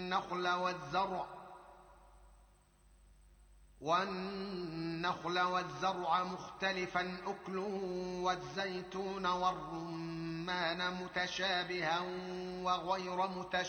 والنخل والزرع مختلفا أكله والزيتون والرمان متشابها وغير متشابه